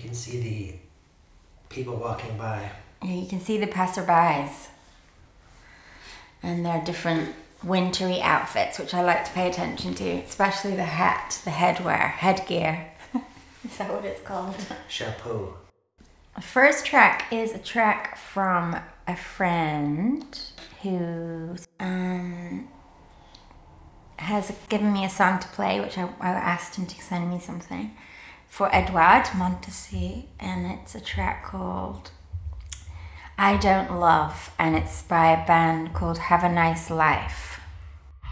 can see the people walking by. Yeah, you can see the passerbys and their different wintry outfits, which I like to pay attention to, especially the hat, the headgear. Is that what it's called? Chapeau. The first track is a track from a friend who has given me a song to play, which I asked him to send me something, for Edouard Montessy, and it's a track called I Don't Love, and it's by a band called Have a Nice Life.